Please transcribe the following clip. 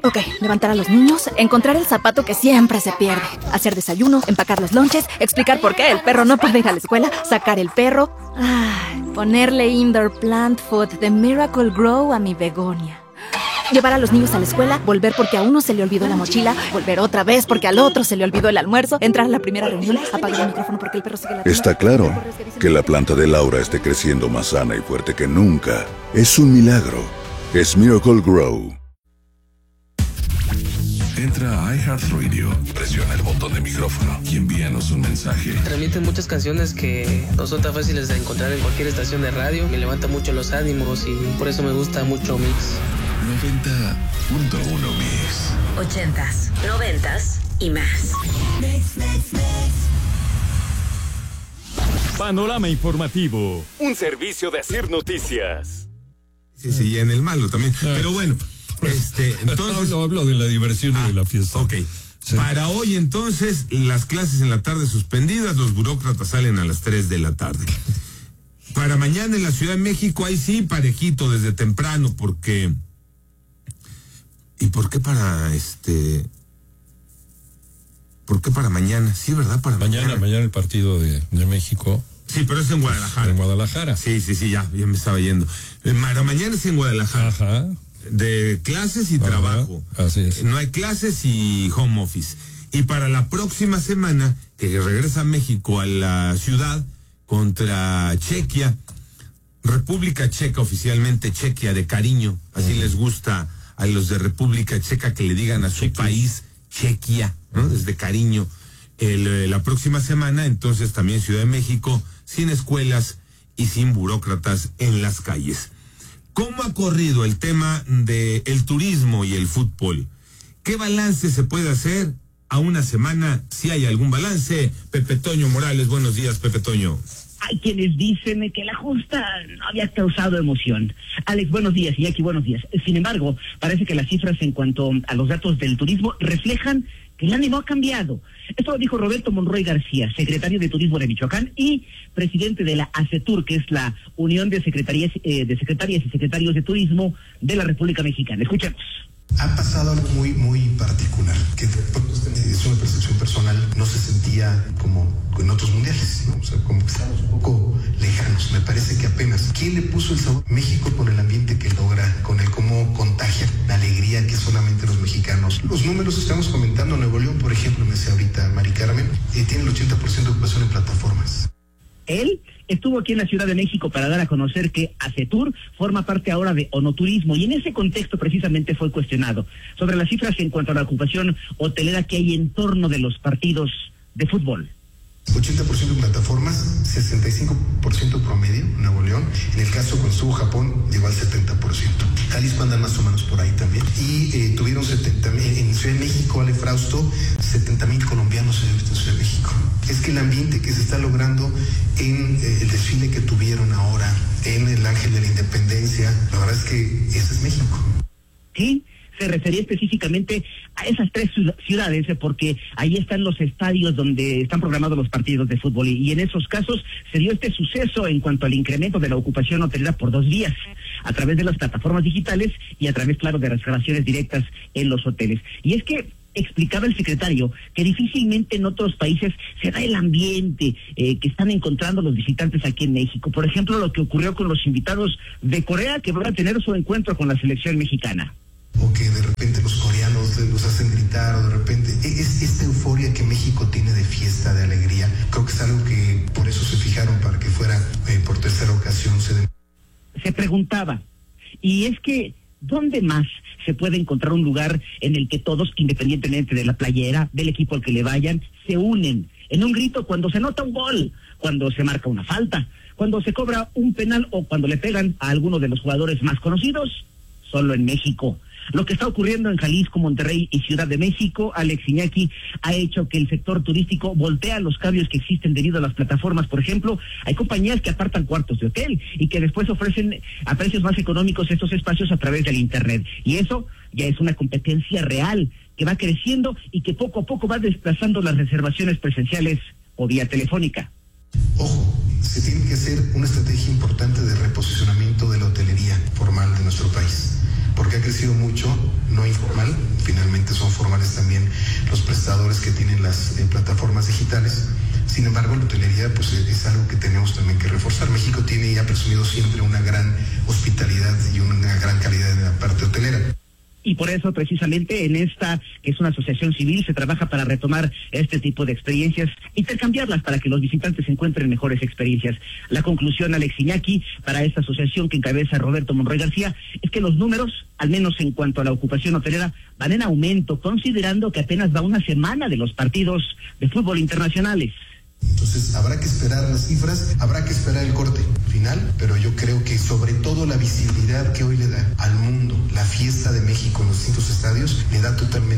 Ok, levantar a los niños, encontrar el zapato que siempre se pierde, hacer desayuno, empacar los lonches, explicar por qué el perro no puede ir a la escuela, sacar el perro, ponerle indoor plant food de Miracle Grow a mi begonia. Llevar a los niños a la escuela, volver porque a uno se le olvidó la mochila, volver otra vez porque al otro se le olvidó el almuerzo, entrar a la primera reunión, apagar el micrófono porque el perro sigue ladrando. Está claro que la planta de Laura esté creciendo más sana y fuerte que nunca. Es un milagro. Es Miracle Grow. Entra a iHeartRadio, presiona el botón de micrófono y envíanos un mensaje. Transmiten muchas canciones que no son tan fáciles de encontrar en cualquier estación de radio. Me levanta mucho los ánimos y por eso me gusta mucho Mix. 90.1 Mix. 80s, 90s y más. Panorama informativo. Un servicio de Asir Noticias. Sí, en el malo también. Pero bueno, entonces... No hablo de la diversión y de la fiesta. Ok. Sí. Para hoy, entonces, las clases en la tarde suspendidas, los burócratas salen a las 3 de la tarde. Para mañana en la Ciudad de México, ahí sí, parejito desde temprano, porque... ¿Y por qué para ¿Por qué para mañana? Sí, ¿verdad? Para mañana. Mañana el partido de México. Sí, pero es en Guadalajara. En Guadalajara. Sí, ya me estaba yendo. Para mañana es en Guadalajara. Ajá. De clases y trabajo. Así es. No hay clases y home office. Y para la próxima semana, que regresa México a la ciudad contra Chequia, República Checa, oficialmente Chequia de cariño, así les gusta a los de República Checa que le digan a su país Chequia, ¿no? Desde cariño. La próxima semana, entonces también Ciudad de México, sin escuelas y sin burócratas en las calles. ¿Cómo ha corrido el tema del turismo y el fútbol? ¿Qué balance se puede hacer a una semana? Si hay algún balance. Pepe Toño Morales, buenos días, Pepe Toño. Hay quienes dicen que la justa no había causado emoción. Alex, buenos días, Iñaki, buenos días. Sin embargo, parece que las cifras en cuanto a los datos del turismo reflejan que el ánimo ha cambiado. Esto lo dijo Roberto Monroy García, secretario de Turismo de Michoacán y presidente de la ASETUR, que es la Unión de Secretarias y Secretarios de Turismo de la República Mexicana. Escuchemos. Ha pasado algo muy particular, que es una percepción personal, no se sentía como en otros mundiales, ¿no? O sea, como que estamos un poco lejanos. Me parece que apenas. ¿Quién le puso el sabor? México, con el ambiente que logra, con el cómo contagia la alegría que solamente los mexicanos. Los números que estamos comentando, Nuevo León, por ejemplo, me decía ahorita Mari Carmen, tiene el 80% de ocupación en plataformas. Él estuvo aquí en la Ciudad de México para dar a conocer que ASETUR forma parte ahora de Onoturismo y en ese contexto precisamente fue cuestionado sobre las cifras en cuanto a la ocupación hotelera que hay en torno de los partidos de fútbol. 80% en plataformas, 65% promedio en Nuevo León. En el caso cuando estuvo Japón llegó al 70%. Jalisco andan más o menos por ahí también. Y tuvieron 70,000 en Ciudad de México, Ale Frausto, 70,000 colombianos en Ciudad de México. Es que el ambiente que se está logrando en el desfile que tuvieron ahora en el Ángel de la Independencia, la verdad es que ese es México. Sí, se refería específicamente a esas 3 ciudades porque ahí están los estadios donde están programados los partidos de fútbol y en esos casos se dio este suceso en cuanto al incremento de la ocupación hotelera por 2 vías, a través de las plataformas digitales y a través, claro, de reservaciones directas en los hoteles. Y es que explicaba el secretario que difícilmente en otros países se da el ambiente que están encontrando los visitantes aquí en México. Por ejemplo, lo que ocurrió con los invitados de Corea que van a tener su encuentro con la selección mexicana. O que de repente los coreanos los hacen gritar, o de repente es esta euforia que México tiene de fiesta, de alegría. Creo que es algo que por eso se fijaron para que fuera por tercera ocasión. Se preguntaba, y es que ¿dónde más se puede encontrar un lugar en el que todos, independientemente de la playera, del equipo al que le vayan, se unen en un grito cuando se nota un gol, cuando se marca una falta, cuando se cobra un penal o cuando le pegan a alguno de los jugadores más conocidos? Solo en México. Lo que está ocurriendo en Jalisco, Monterrey y Ciudad de México, Alex, Iñaki, ha hecho que el sector turístico voltea los cambios que existen debido a las plataformas. Por ejemplo, hay compañías que apartan cuartos de hotel y que después ofrecen a precios más económicos estos espacios a través del Internet. Y eso ya es una competencia real que va creciendo y que poco a poco va desplazando las reservaciones presenciales o vía telefónica. Ojo, se tiene que hacer una estrategia importante de reposicionamiento de la hotelería formal de nuestro país. Porque crecido mucho, no informal, finalmente son formales también los prestadores que tienen las plataformas digitales. Sin embargo, la hotelería pues es algo que tenemos también que reforzar. México tiene y ha presumido siempre una gran hospitalidad y una gran calidad en la parte hotelera. Y por eso, precisamente, en esta, que es una asociación civil, se trabaja para retomar este tipo de experiencias, intercambiarlas para que los visitantes encuentren mejores experiencias. La conclusión, Alex Iñaki, para esta asociación que encabeza Roberto Monroy García, es que los números, al menos en cuanto a la ocupación hotelera, van en aumento, considerando que apenas va una semana de los partidos de fútbol internacionales. Entonces habrá que esperar las cifras, habrá que esperar el corte final, pero yo creo que sobre todo la visibilidad que hoy le da al mundo la fiesta de México en los distintos estadios le da totalmente